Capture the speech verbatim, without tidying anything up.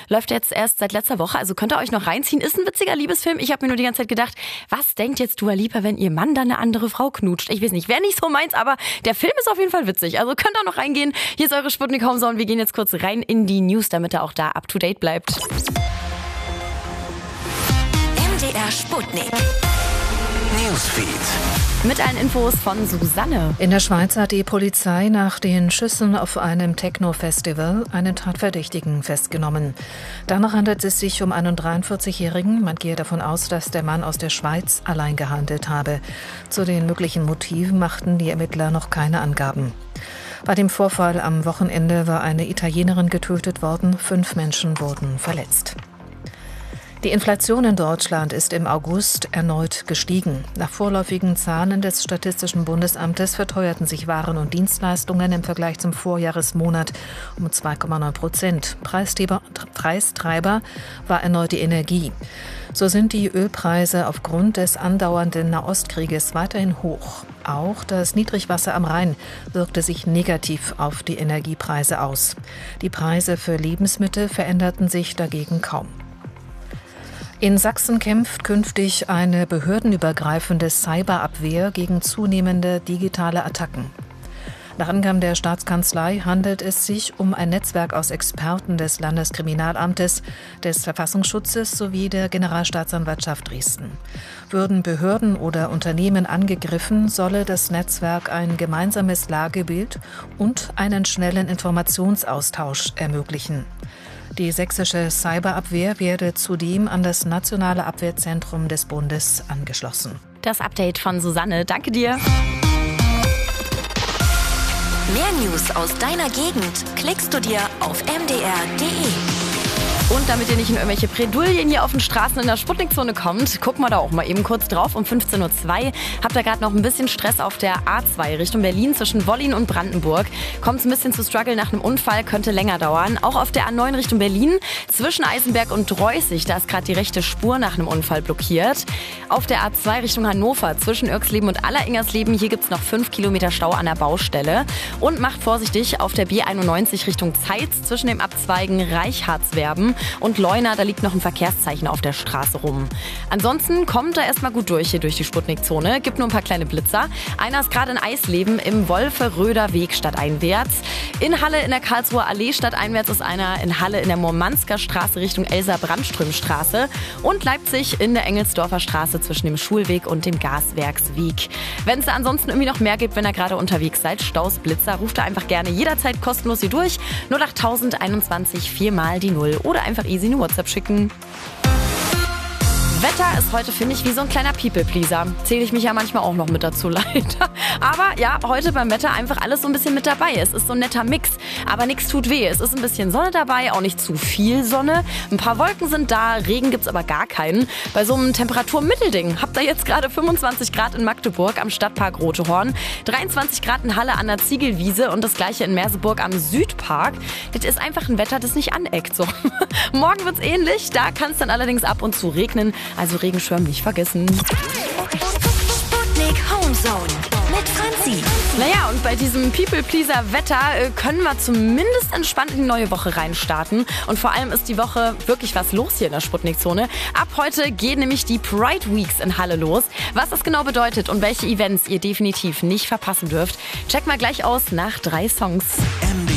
Läuft jetzt erst seit letzter Woche, also könnt ihr euch noch reinziehen. Ist ein witziger Liebesfilm. Ich habe mir nur die ganze Zeit gedacht, was denkt jetzt Dua Lipa, wenn ihr Mann dann eine andere Frau knutscht? Ich weiß nicht, wäre nicht so meins, aber der Film ist auf jeden Fall witzig. Also könnt ihr noch reingehen. Hier ist eure Sputnik Homezone. Wir gehen jetzt kurz rein in die News, damit ihr auch da up to date bleibt. M D R Sputnik Newsfeed. Mit allen Infos von Susanne. In der Schweiz hat die Polizei nach den Schüssen auf einem Techno-Festival einen Tatverdächtigen festgenommen. Danach handelt es sich um einen dreiundvierzigjährigen. Man gehe davon aus, dass der Mann aus der Schweiz allein gehandelt habe. Zu den möglichen Motiven machten die Ermittler noch keine Angaben. Bei dem Vorfall am Wochenende war eine Italienerin getötet worden. Fünf Menschen wurden verletzt. Die Inflation in Deutschland ist im August erneut gestiegen. Nach vorläufigen Zahlen des Statistischen Bundesamtes verteuerten sich Waren und Dienstleistungen im Vergleich zum Vorjahresmonat um zwei Komma neun Prozent. Preistreiber, Preistreiber war erneut die Energie. So sind die Ölpreise aufgrund des andauernden Nahostkrieges weiterhin hoch. Auch das Niedrigwasser am Rhein wirkte sich negativ auf die Energiepreise aus. Die Preise für Lebensmittel veränderten sich dagegen kaum. In Sachsen kämpft künftig eine behördenübergreifende Cyberabwehr gegen zunehmende digitale Attacken. Nach Angaben der Staatskanzlei handelt es sich um ein Netzwerk aus Experten des Landeskriminalamtes, des Verfassungsschutzes sowie der Generalstaatsanwaltschaft Dresden. Würden Behörden oder Unternehmen angegriffen, solle das Netzwerk ein gemeinsames Lagebild und einen schnellen Informationsaustausch ermöglichen. Die sächsische Cyberabwehr werde zudem an das Nationale Abwehrzentrum des Bundes angeschlossen. Das Update von Susanne. Danke dir. Mehr News aus deiner Gegend klickst du dir auf m d r punkt d e. Und damit ihr nicht in irgendwelche Bredouillen hier auf den Straßen in der Sputnikzone kommt, gucken wir da auch mal eben kurz drauf. Um fünfzehn Uhr zwei habt ihr gerade noch ein bisschen Stress auf der A zwei Richtung Berlin zwischen Wollin und Brandenburg. Kommt es ein bisschen zu Struggle nach einem Unfall, könnte länger dauern. Auch auf der A neun Richtung Berlin zwischen Eisenberg und Dreußig, da ist gerade die rechte Spur nach einem Unfall blockiert. Auf der A zwei Richtung Hannover zwischen Irxleben und Alleringsersleben, hier gibt es noch fünf Kilometer Stau an der Baustelle. Und macht vorsichtig auf der B einundneunzig Richtung Zeitz zwischen dem Abzweigen Reichhardswerben und Leuna, da liegt noch ein Verkehrszeichen auf der Straße rum. Ansonsten kommt da erstmal gut durch hier durch die Sputnikzone. Gibt nur ein paar kleine Blitzer. Einer ist gerade in Eisleben im Wolfe-Röder Weg stadteinwärts. In Halle in der Karlsruher Allee stadteinwärts ist einer. In Halle in der Murmansker Straße Richtung Elsa-Brandström-Straße. Und Leipzig in der Engelsdorfer Straße zwischen dem Schulweg und dem Gaswerksweg. Wenn es da ansonsten irgendwie noch mehr gibt, wenn ihr gerade unterwegs seid, Staus, Blitzer, ruft da einfach gerne jederzeit kostenlos hier durch. null acht einundzwanzig viermal die Null oder einfach easy eine WhatsApp schicken. Wetter ist heute, finde ich, wie so ein kleiner People-Pleaser. Zähle ich mich ja manchmal auch noch mit dazu, leider. Aber ja, heute beim Wetter einfach alles so ein bisschen mit dabei. Es ist so ein netter Mix, aber nichts tut weh. Es ist ein bisschen Sonne dabei, auch nicht zu viel Sonne. Ein paar Wolken sind da, Regen gibt's aber gar keinen. Bei so einem Temperaturmittelding habt ihr jetzt gerade fünfundzwanzig Grad in Magdeburg am Stadtpark Rotehorn, dreiundzwanzig Grad in Halle an der Ziegelwiese und das gleiche in Merseburg am Südpark. Das ist einfach ein Wetter, das nicht aneckt. So. Morgen wird's ähnlich, da kann es dann allerdings ab und zu regnen. Also Regenschirm nicht vergessen. Sputnik Homezone mit Franzi. Naja, und bei diesem People-Pleaser-Wetter äh, können wir zumindest entspannt in die neue Woche reinstarten. Und vor allem ist die Woche wirklich was los hier in der Sputnik-Zone. Ab heute gehen nämlich die Pride Weeks in Halle los. Was das genau bedeutet und welche Events ihr definitiv nicht verpassen dürft, checken wir gleich aus nach drei Songs. M D